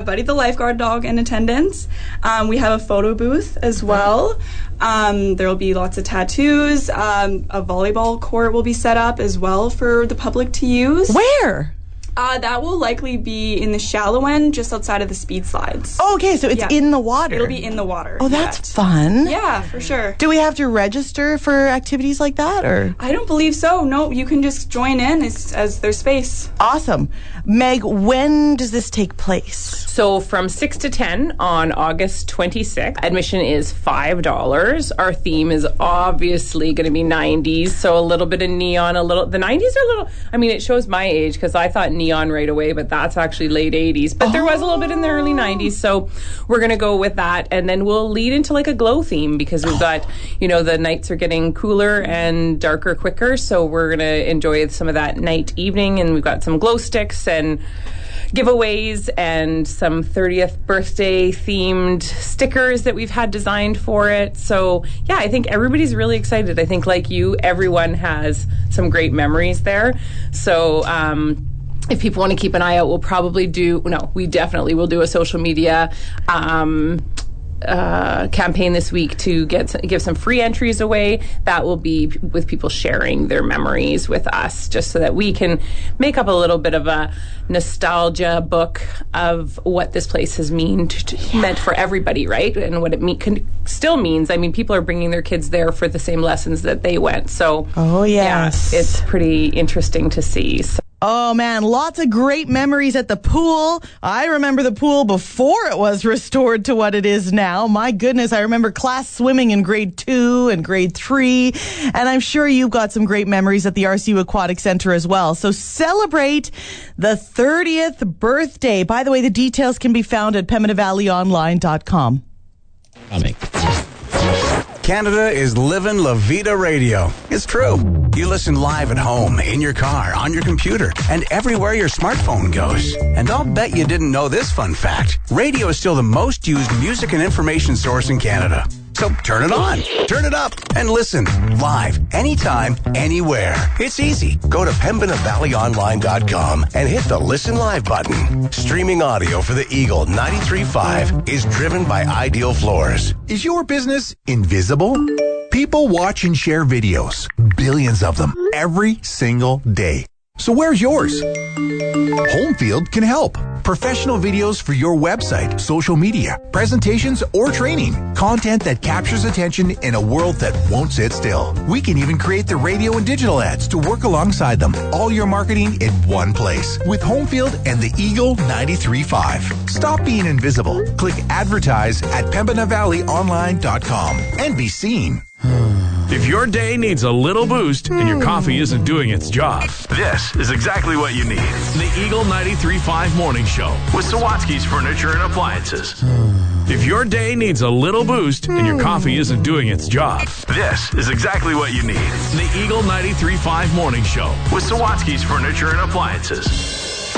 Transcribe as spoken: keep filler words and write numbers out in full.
Buddy the lifeguard dog in attendance. Um, we have a photo booth as well. Um, there will be lots of tattoos. Um, a volleyball court will be set up as well for the public to use. Where? Uh, that will likely be in the shallow end, just outside of the speed slides. Oh, okay, so it's Yeah. in the water. It'll be in the water. Oh, that's yes. fun. Yeah, for sure. Do we have to register for activities like that, or? I don't believe so. No, you can just join in as, as there's space. Awesome. Meg, when does this take place? So from six to ten on August twenty-sixth, admission is five dollars. Our theme is obviously going to be nineties, so a little bit of neon, a little, the nineties are a little, I mean, it shows my age because I thought neon right away, but that's actually late eighties. But oh. there was a little bit in the early nineties, so we're going to go with that. And then we'll lead into like a glow theme because we've got, you know, the nights are getting cooler and darker quicker, so we're going to enjoy some of that night evening, and we've got some glow sticks and giveaways and some thirtieth birthday themed stickers that we've had designed for it. So yeah, I think everybody's really excited. I think like you, everyone has some great memories there. So um if people want to keep an eye out, we'll probably do, no, we definitely will do a social media um Uh, campaign this week to get give some free entries away. That will be p- with people sharing their memories with us, just so that we can make up a little bit of a nostalgia book of what this place has mean to, to, yeah. meant for everybody, right? And what it mean, can, still means. I mean, people are bringing their kids there for the same lessons that they went. So, oh yes, yeah, it's pretty interesting to see. So. Oh, man, lots of great memories at the pool. I remember the pool before it was restored to what it is now. My goodness, I remember class swimming in grade two and grade three. And I'm sure you've got some great memories at the R C U Aquatic Center as well. So celebrate the thirtieth birthday. By the way, the details can be found at pembina valley online dot com. Coming. Canada is living La Vida Radio. It's true. You listen live at home, in your car, on your computer, and everywhere your smartphone goes. And I'll bet you didn't know this fun fact. Radio is still the most used music and information source in Canada. So turn it on, turn it up, and listen live, anytime, anywhere. It's easy. Go to pembina valley online dot com and hit the Listen Live button. Streaming audio for the Eagle ninety-three point five is driven by Ideal Floors. Is your business invisible? People watch and share videos, billions of them, every single day. So where's yours? Homefield can help. Professional videos for your website, social media, presentations, or training. Content that captures attention in a world that won't sit still. We can even create the radio and digital ads to work alongside them. All your marketing in one place with Homefield and the Eagle ninety-three point five. Stop being invisible. Click advertise at pembina valley online dot com and be seen. If your day needs a little boost and your coffee isn't doing its job, this is exactly what you need. The Eagle ninety-three point five Morning Show with Sawatsky's Furniture and Appliances. If your day needs a little boost and your coffee isn't doing its job, this is exactly what you need. The Eagle ninety-three point five Morning Show with Sawatsky's Furniture and Appliances.